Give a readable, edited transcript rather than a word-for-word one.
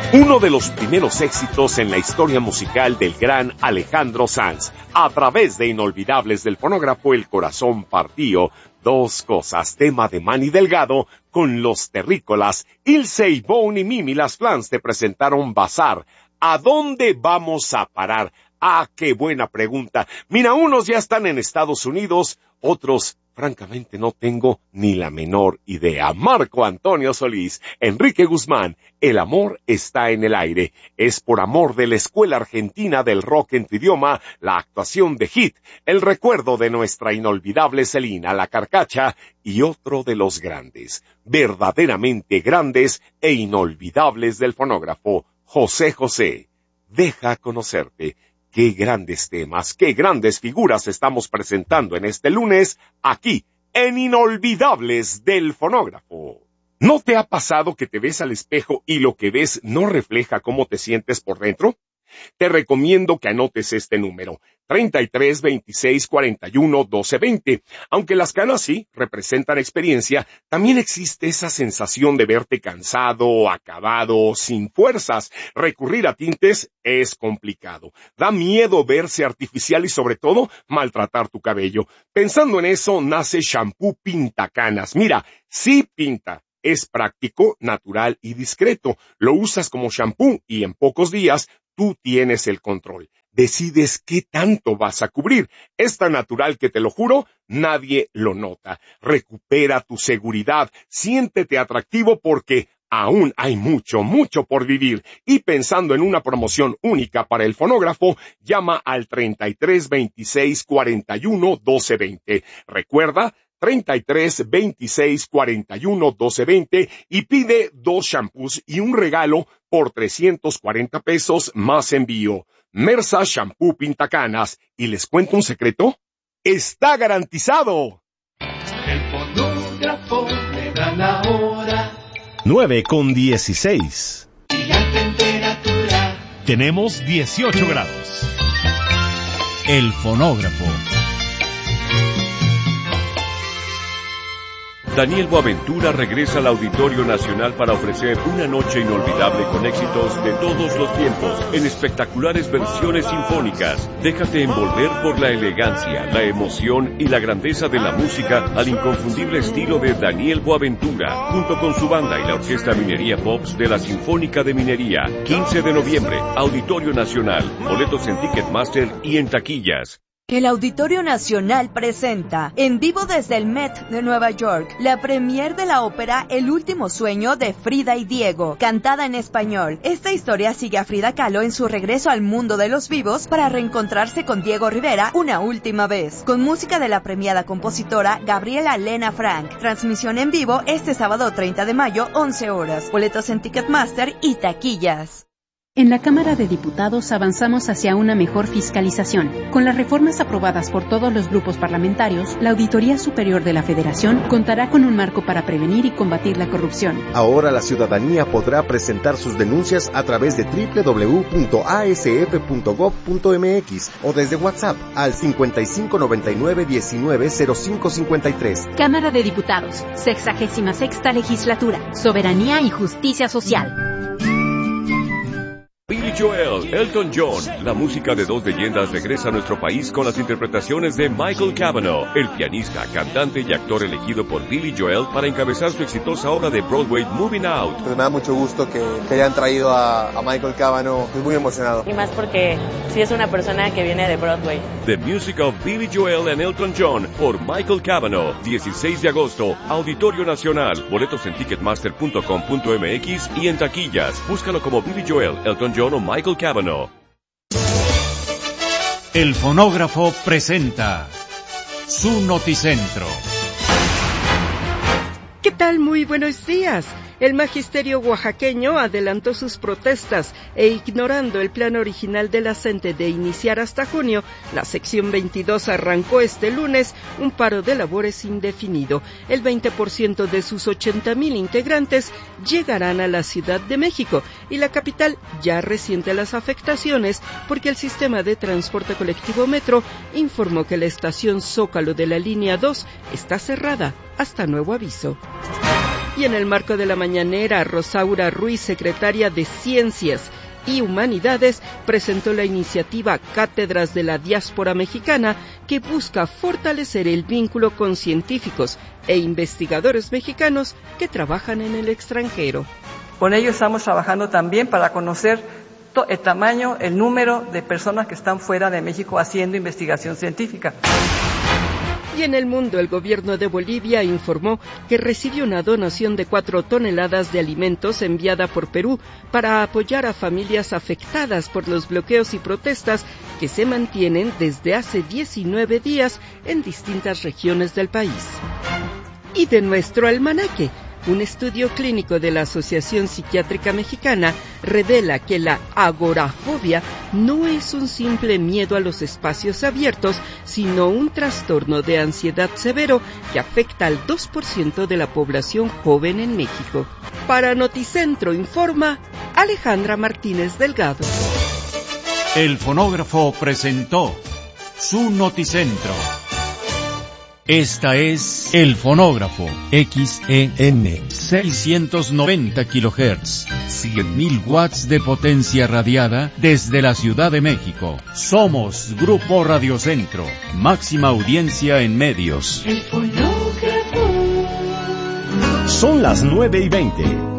Uno de los primeros éxitos en la historia musical del gran Alejandro Sanz, a través de Inolvidables del fonógrafo El Corazón Partió, Dos Cosas, tema de Manny Delgado, con Los Terrícolas, Ilse y Bone y Mimi Las Flans te presentaron Bazar. ¿A dónde vamos a parar? Ah, qué buena pregunta. Mira, unos ya están en Estados Unidos, otros, francamente, no tengo ni la menor idea. Marco Antonio Solís, Enrique Guzmán, El amor está en el aire. Es por amor de la Escuela Argentina del Rock en tu idioma, la actuación de Hit, el recuerdo de nuestra inolvidable Celina, La Carcacha, y otro de los grandes, verdaderamente grandes e inolvidables del fonógrafo, José José. Deja conocerte. Qué grandes temas, qué grandes figuras estamos presentando en este lunes, aquí, en Inolvidables del fonógrafo. ¿No te ha pasado que te ves al espejo y lo que ves no refleja cómo te sientes por dentro? Te recomiendo que anotes este número, 33 26 41 12 20. Aunque las canas sí representan experiencia, también existe esa sensación de verte cansado, acabado, sin fuerzas. Recurrir a tintes es complicado. Da miedo verse artificial y sobre todo maltratar tu cabello. Pensando en eso nace Shampoo Pintacanas. Mira, sí pinta. Es práctico, natural y discreto. Lo usas como shampoo y en pocos días tú tienes el control. Decides qué tanto vas a cubrir. Es tan natural que te lo juro, nadie lo nota. Recupera tu seguridad. Siéntete atractivo porque aún hay mucho, mucho por vivir. Y pensando en una promoción única para el fonógrafo, llama al 33 26 41 12 20. Recuerda, 33 26 41 12 20 y pide 2 shampoos y un regalo por 340 pesos más envío. Mersa Shampoo Pintacanas. ¿Y les cuento un secreto? ¡Está garantizado! El fonógrafo me da la hora. 9:16. Y la temperatura. Tenemos 18 grados. El fonógrafo. Daniel Boaventura regresa al Auditorio Nacional para ofrecer una noche inolvidable con éxitos de todos los tiempos, en espectaculares versiones sinfónicas. Déjate envolver por la elegancia, la emoción y la grandeza de la música al inconfundible estilo de Daniel Boaventura, junto con su banda y la Orquesta Minería Pops de la Sinfónica de Minería. 15 de noviembre, Auditorio Nacional. Boletos en Ticketmaster y en taquillas. El Auditorio Nacional presenta, en vivo desde el Met de Nueva York, la premier de la ópera El último sueño de Frida y Diego, cantada en español. Esta historia sigue a Frida Kahlo en su regreso al mundo de los vivos para reencontrarse con Diego Rivera una última vez, con música de la premiada compositora Gabriela Lena Frank. Transmisión en vivo este sábado 30 de mayo, 11 horas. Boletos en Ticketmaster y taquillas. En la Cámara de Diputados avanzamos hacia una mejor fiscalización. Con las reformas aprobadas por todos los grupos parlamentarios, la Auditoría Superior de la Federación contará con un marco para prevenir y combatir la corrupción. Ahora la ciudadanía podrá presentar sus denuncias a través de www.asf.gov.mx o desde WhatsApp al 5599-190553. Cámara de Diputados, 66ª Legislatura, Soberanía y Justicia Social. Billy Joel, Elton John, la música de dos leyendas regresa a nuestro país con las interpretaciones de Michael Cavanaugh, el pianista, cantante y actor elegido por Billy Joel para encabezar su exitosa obra de Broadway Moving Out. Pues me da mucho gusto que hayan traído a Michael Cavanaugh, estoy muy emocionado. Y más porque sí es una persona que viene de Broadway. The Music of Billy Joel and Elton John por Michael Cavanaugh, 16 de agosto, Auditorio Nacional. Boletos en ticketmaster.com.mx y en taquillas. Búscalo como Billy Joel, Elton John o Michael Cavanaugh. El fonógrafo presenta su noticentro. ¿Qué tal? Muy buenos días. El magisterio oaxaqueño adelantó sus protestas e ignorando el plan original de la CENTE de iniciar hasta junio, la sección 22 arrancó este lunes un paro de labores indefinido. El 20% de sus 80,000 integrantes llegarán a la Ciudad de México y la capital ya resiente las afectaciones porque el sistema de transporte colectivo Metro informó que la estación Zócalo de la línea 2 está cerrada hasta nuevo aviso. Y en el marco de la mañanera, Rosaura Ruiz, secretaria de Ciencias y Humanidades, presentó la iniciativa Cátedras de la Diáspora Mexicana, que busca fortalecer el vínculo con científicos e investigadores mexicanos que trabajan en el extranjero. Con ello estamos trabajando también para conocer el tamaño, el número de personas que están fuera de México haciendo investigación científica. Y en el mundo, el gobierno de Bolivia informó que recibió una donación de 4 toneladas de alimentos enviada por Perú para apoyar a familias afectadas por los bloqueos y protestas que se mantienen desde hace 19 días en distintas regiones del país. Y de nuestro almanaque, un estudio clínico de la Asociación Psiquiátrica Mexicana revela que la agorafobia no es un simple miedo a los espacios abiertos, sino un trastorno de ansiedad severo que afecta al 2% de la población joven en México. Para Noticentro informa Alejandra Martínez Delgado. El fonógrafo presentó su Noticentro. Esta es El Fonógrafo, XEN 690 kHz, 100.000 watts de potencia radiada desde la Ciudad de México. Somos Grupo Radiocentro, máxima audiencia en medios. El fonógrafo. Son las 9:20.